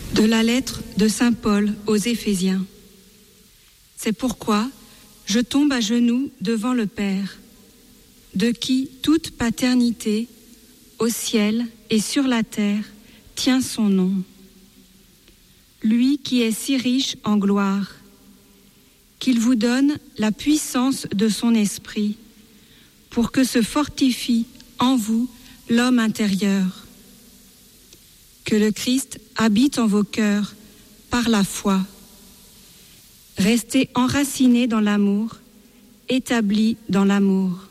De la lettre de saint Paul aux Éphésiens. C'est pourquoi je tombe à genoux devant le Père, de qui toute paternité, au ciel et sur la terre, tient son nom. Lui qui est si riche en gloire, qu'il vous donne la puissance de son esprit, pour que se fortifie en vous l'homme intérieur. Que le Christ habite en vos cœurs par la foi. Restez enracinés dans l'amour, établis dans l'amour.